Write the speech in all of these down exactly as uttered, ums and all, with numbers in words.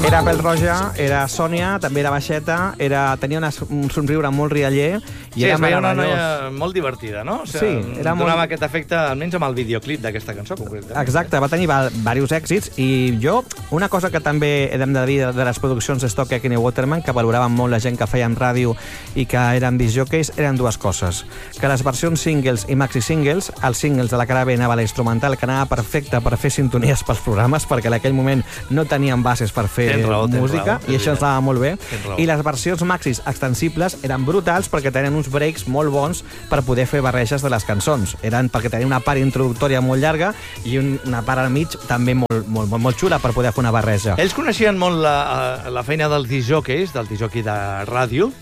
Era pèl-roja, era Sònia, també era baixeta, era, tenia una, un somriure molt rialler i sí, era es veia una meravellós. noia molt divertida, no? O sigui, Sí, era donava molt... aquest efecte, almenys amb el videoclip d'aquesta cançó, concretament. Exacte, va tenir diversos èxits i jo, una cosa que també hem de dir de les produccions de Stock Aitken i Waterman, que valoraven molt la gent que feien ràdio i que eren discjockeys, eren dues coses. Que les versions singles i maxi singles, els singles de la cara B anava a la instrumental, que anava perfecte per fer sintonies pels programes, perquè en aquell moment no tenien bases per fer raó, música, raó, i això ens anava molt bé. raó. I les versions maxis extensibles eren brutals perquè tenien uns breaks molt bons per poder fer barreges de les cançons. Eren perquè tenien una part introductòria molt llarga i un, una part al mig també molt, molt, molt, molt xula per poder fer una barreja. Ells coneixien molt la, la feina dels disjockeys, del disjockey de ràdio,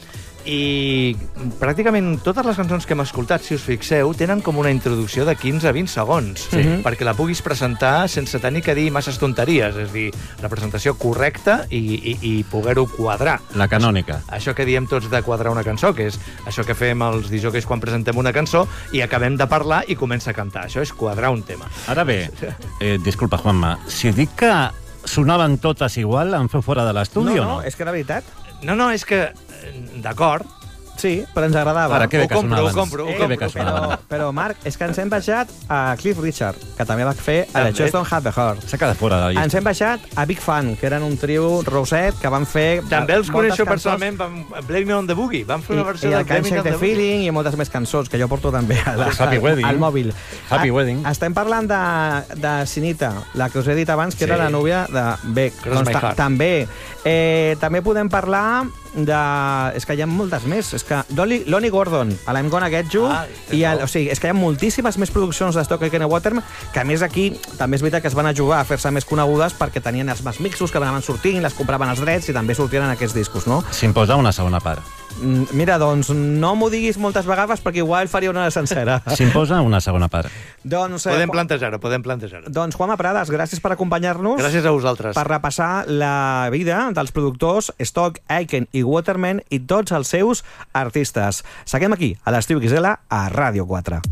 i pràcticament totes les cançons que hem escoltat, si us fixeu, tenen com una introducció de quinze a vint segons, sí. perquè la puguis presentar sense tenir que dir masses tonteries, és a dir, la presentació correcta i, i, i poder-ho quadrar. La canònica. Això, això que diem tots de quadrar una cançó, que és això que fem els disjockeys quan presentem una cançó i acabem de parlar i comença a cantar. Això és quadrar un tema. Ara bé, eh, disculpa, Juanma, si dic que sonaven totes igual, em feu fora de l'estudi no, o no? No, és que era veritat. No, no, és que... D'acord. Sí, però ens agradava. Ara, que bé que Ho compro, sonaven. ho compro, ho Que bé que compro. sonaven. Però, però, Marc, és que ens hem baixat a Cliff Richard, que també va fer a També. The Just Don't Have the Heart. S'ha quedat fora de la Ens llista. hem baixat a Big Fan, que eren un trio roset que van fer... També els moltes coneixo cançons, personalment, van Blame Me on the Boogie. Van fer I, una versió i de el Can't Blame Me Shake on the the Boogie. Feeling i moltes més cançons, que jo porto també a la, Happy Wedding. al mòbil. Happy A, Wedding. Estem parlant de, de Sinita, la que us he dit abans, que Sí. era la núvia de Beck. Cross My ta- Heart. també. Eh, també podem parlar de... És que hi ha moltes més. És que Lonnie, Lonnie Gordon, a l'Em Gonna Get You, Ah, i el, o sigui, és que hi ha moltíssimes més produccions de Stock Aitken i Waterman, que a més aquí també és veritat que es van a jugar a fer-se més conegudes perquè tenien els més mixos que anaven sortint, les compraven els drets i també sortien en aquests discos, no? S'imposa una segona part. Mm, Mira, doncs, no m'ho diguis moltes vegades perquè igual faria una sencera. S'imposa una segona part. doncs, eh, Podem Ju- plantejar-ho, podem plantejar-ho. doncs, Juanma Prades, gràcies per acompanyar-nos. Gràcies a vosaltres. Per repassar la vida dels productors Stock Aitken i Waterman i tots els seus artistes. Seguim aquí, a l'Estiu X L, a Ràdio quatre.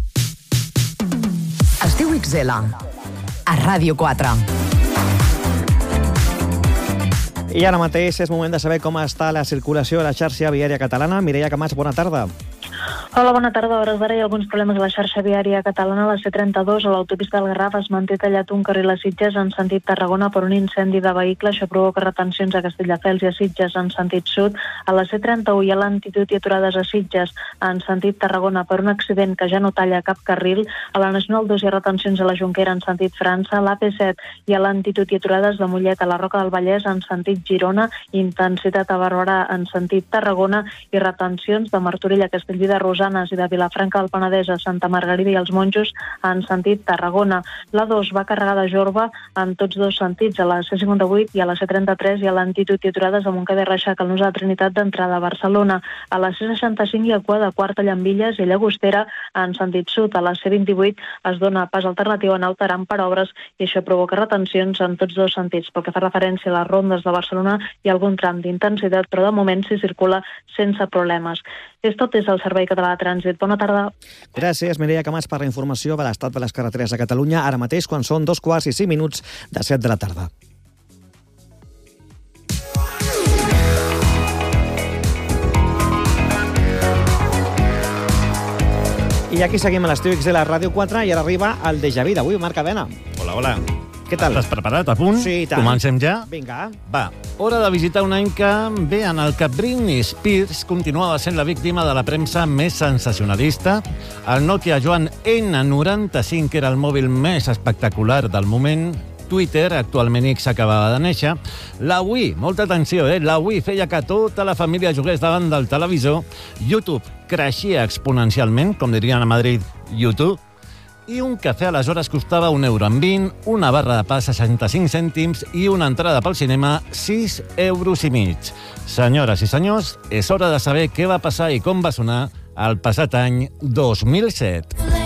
Estiu X L, a Ràdio quatre. I ara mateix és moment de saber com està la circulació a la xarxa viària catalana. Mireia Camats, bona tarda. Hola, bona tarda. A hores d'ara hi ha alguns problemes a la xarxa viària catalana. A la C trenta-dos, a l'autopista del Garraf, es manté tallat un carril a Sitges en sentit Tarragona per un incendi de vehicle. Això provoca retencions a Castelldefels i a Sitges en sentit sud. A la C trenta-u hi ha lentitud i aturades a Sitges en sentit Tarragona per un accident que ja no talla cap carril. A la Nacional dos hi ha retencions a la Jonquera en sentit França. A l'A P set hi ha lentitud i aturades de Mollet a la Roca del Vallès en sentit Girona, intensitat a Barberà en sentit Tarragona i retencions de Martorell a Castellví de Rosanes i de Vilafranca del Penedès a Santa Margarida i els Monjos en sentit Tarragona. La dos va carregada de Jorba en tots dos sentits. A la C cinquanta-vuit i a la C trenta-tres hi ha lentitud i aturades a Montcada i Reixac al nus de la Trinitat d'entrada a Barcelona. A la C seixanta-cinc hi ha cua de Quarta Llambilles i Llagostera en sentit sud. A la C vint-i-vuit es dona pas alternatiu a Naut Aran per obres i això provoca retencions en tots dos sentits. Pel que fa referència a les rondes de Barcelona hi ha algun tram d'intensitat, però de moment s'hi circula sense problemes. És tot des del Servei Català de Trànsit. Bona tarda. Gràcies, Mireia Camats, per la informació de l'estat de les carreteres a Catalunya, ara mateix quan són dos quarts i cinc minuts de set de la tarda. I aquí seguim a l'Estiu X L a Ràdio quatre i ara arriba el Déjà Vu d'avui, Marc Avena. Hola, hola. Què tal? Estàs preparat, a punt? Sí, i tant. Comencem ja? Vinga. Va, hora de visitar un any que, bé, en el que Britney Spears continuava sent la víctima de la premsa més sensacionalista. El Nokia Joan N noranta-cinc era el mòbil més espectacular del moment. Twitter, actualment X, acabava de néixer. La Wii, molta atenció, eh? La Wii feia que tota la família jugués davant del televisor. YouTube creixia exponencialment, com dirien a Madrid, YouTube. I un cafè aleshores costava un euro amb vint, una barra de pa seixanta-cinc cèntims i una entrada pel cinema sis euros i mig. Senyores i senyors, és hora de saber què va passar i com va sonar el passat any dos mil set.